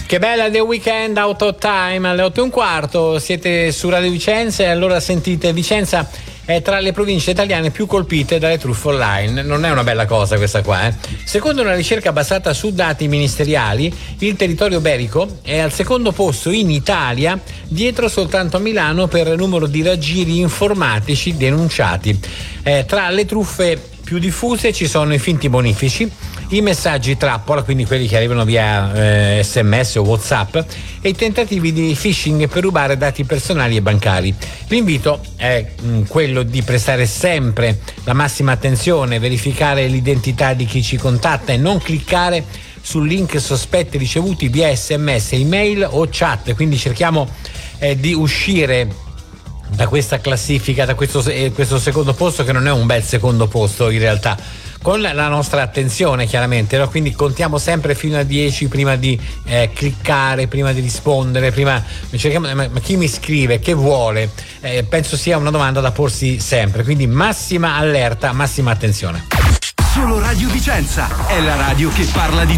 Che bella The Weeknd, Out of Time, alle 8:15, siete su Radio Vicenza e allora sentite, Vicenza è tra le province italiane più colpite dalle truffe online. Non è una bella cosa questa qua, eh? Secondo una ricerca basata su dati ministeriali, il territorio iberico è al secondo posto in Italia, dietro soltanto a Milano per numero di raggiri informatici denunciati. Tra le truffe più diffuse ci sono i finti bonifici, i messaggi trappola, quindi quelli che arrivano via SMS o WhatsApp, e i tentativi di phishing per rubare dati personali e bancari. L'invito è quello di prestare sempre la massima attenzione, verificare l'identità di chi ci contatta e non cliccare su link sospetti ricevuti via SMS, email o chat. Quindi cerchiamo di uscire da questa classifica, da questo secondo posto, che non è un bel secondo posto in realtà, con la nostra attenzione chiaramente, no? Quindi contiamo sempre fino a 10 prima di cliccare, prima di rispondere, prima cerchiamo, ma chi mi scrive, che vuole, penso sia una domanda da porsi sempre, quindi massima allerta, massima attenzione. Solo Radio Vicenza è la radio che parla di